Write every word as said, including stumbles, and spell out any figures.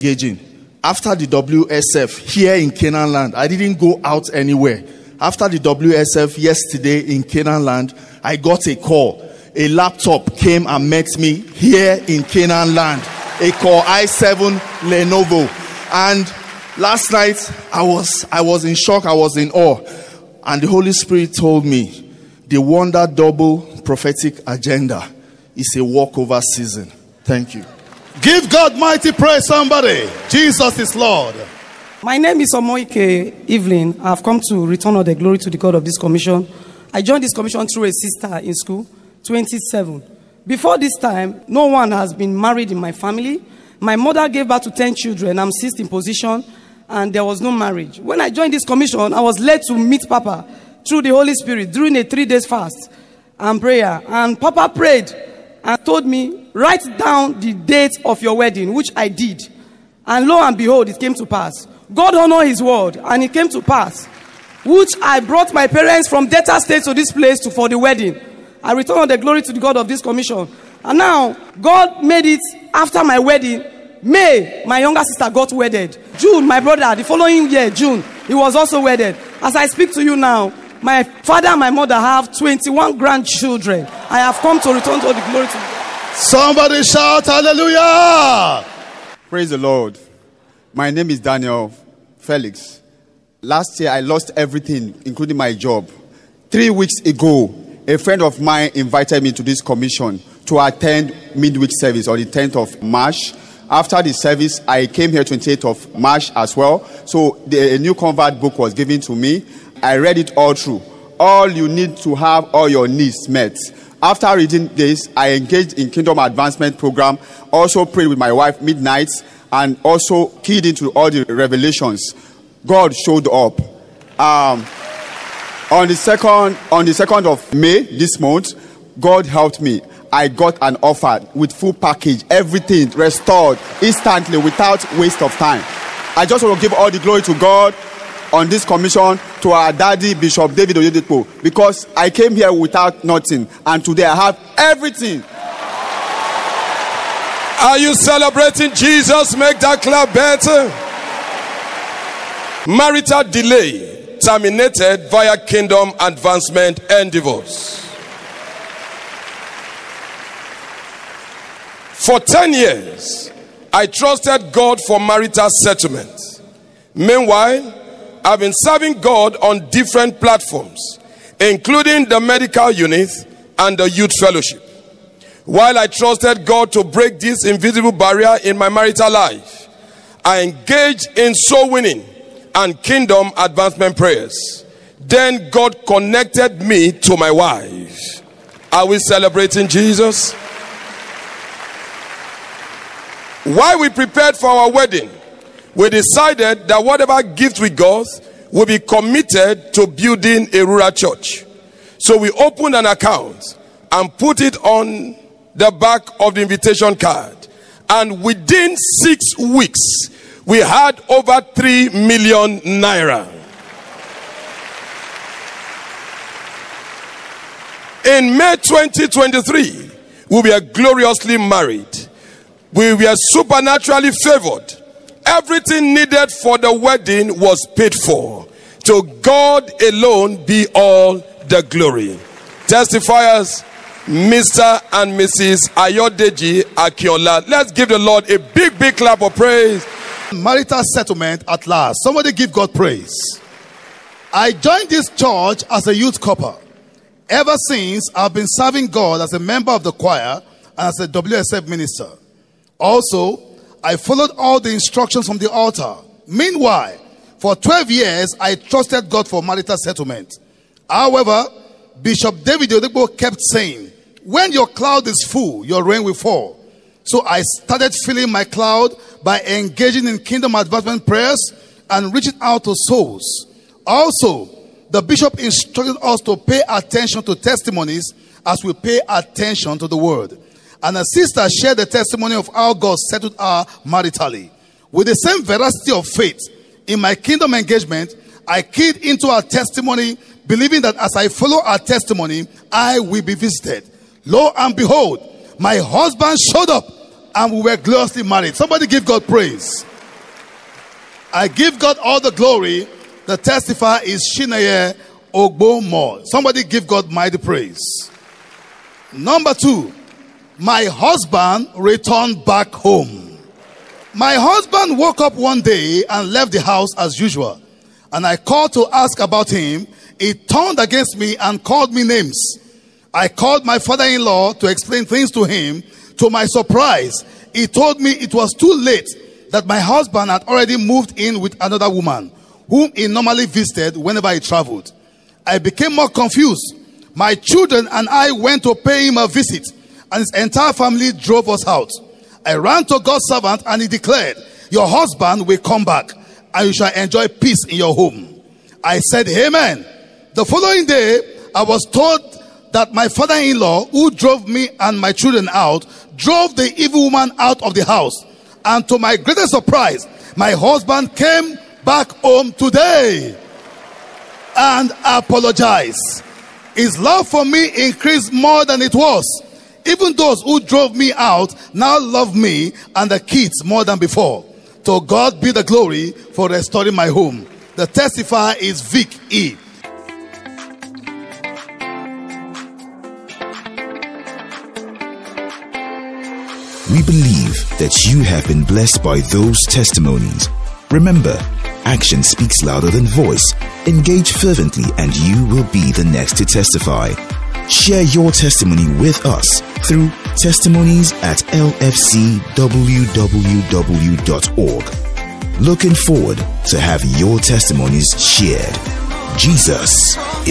engaging. After the W S F here in Canaan land, I didn't go out anywhere. After the W S F yesterday in Canaan land, I got a call. A laptop came and met me here in Canaan land. A Core i seven Lenovo. And last night, I was I was in shock, I was in awe. And the Holy Spirit told me, the Wonder Double prophetic agenda is a walkover season. Thank you. Give God mighty praise, somebody. Jesus is Lord. My name is Omoike Evelyn. I've come to return all the glory to the God of this commission. I joined this commission through a sister in school, twenty-seven. Before this time, no one has been married in my family. My mother gave birth to ten children. I'm sixth in position, and there was no marriage. When I joined this commission, I was led to meet Papa through the Holy Spirit during a three days fast and prayer. And Papa prayed and told me, write down the date of your wedding, which I did. And lo and behold, it came to pass. God honored his word, and it came to pass, which I brought my parents from Delta State to this place to, for the wedding. I return all the glory to the God of this commission. And now, God made it after my wedding. May, my younger sister got wedded. June, my brother, the following year, June, he was also wedded. As I speak to you now, my father and my mother have twenty-one grandchildren. I have come to return all the glory to God. Somebody shout hallelujah! Praise the Lord. My name is Daniel Felix. Last year, I lost everything, including my job. Three weeks ago, a friend of mine invited me to this commission to attend midweek service on the tenth of March. After the service, I came here twenty-eighth of March as well. So the a new convert book was given to me. I read it all through. All you need to have all your needs met. After reading this, I engaged in Kingdom Advancement Program. Also prayed with my wife midnights, and also keyed into all the revelations. God showed up. Um, on the second, on the second of May this month, God helped me. I got an offer with full package, everything restored instantly without waste of time. I just want to give all the glory to God on this commission, to our daddy, Bishop David Oyedepo, because I came here without nothing, and today I have everything. Are you celebrating Jesus? Make that clap better. Marital delay terminated via Kingdom Advancement endeavors. For ten years, I trusted God for marital settlement. Meanwhile, I've been serving God on different platforms, including the medical unit and the youth fellowship. While I trusted God to break this invisible barrier in my marital life, I engaged in soul winning and kingdom advancement prayers. Then God connected me to my wife. Are we celebrating Jesus? While we prepared for our wedding, we decided that whatever gift we got will be committed to building a rural church. So we opened an account and put it on the back of the invitation card. And within six weeks, we had over three million naira. In May twenty twenty-three, we were gloriously married. We were supernaturally favored. Everything needed for the wedding was paid for. To God alone be all the glory. Testifiers, Mister and Missus Ayodeji Akiola. Let's give the Lord a big, big clap of praise. Marital settlement at last. Somebody give God praise. I joined this church as a youth couple. Ever since, I've been serving God as a member of the choir and as a W S F minister. Also, I followed all the instructions from the altar. Meanwhile, for twelve years, I trusted God for marital settlement. However, Bishop David Oyedepo kept saying, when your cloud is full, your rain will fall. So I started filling my cloud by engaging in kingdom advancement prayers and reaching out to souls. Also, the bishop instructed us to pay attention to testimonies as we pay attention to the word. And a sister shared the testimony of how God settled her maritally. With the same veracity of faith, in my kingdom engagement, I keyed into her testimony, believing that as I follow her testimony, I will be visited. Lo and behold, my husband showed up and we were gloriously married. Somebody give God praise. I give God all the glory. The testifier is Chineye Ogbomo. Somebody give God mighty praise. Number two, my husband returned back home. My husband woke up one day and left the house as usual. And I called to ask about him. He turned against me and called me names. I called my father-in-law to explain things to him. To my surprise, he told me it was too late, that my husband had already moved in with another woman, whom he normally visited whenever he traveled. I became more confused. My children and I went to pay him a visit, and his entire family drove us out. I ran to God's servant, and he declared, your husband will come back, and you shall enjoy peace in your home. I said, amen. The following day, I was told that my father-in-law, who drove me and my children out, drove the evil woman out of the house. And to my greatest surprise, my husband came back home today and apologized. His love for me increased more than it was. Even those who drove me out now love me and the kids more than before. To God be the glory for restoring my home. The testifier is Vic E. We believe that you have been blessed by those testimonies. Remember, action speaks louder than voice. Engage fervently and you will be the next to testify. Share your testimony with us through testimonies at l f c w w w dot org. Looking forward to have your testimonies shared. Jesus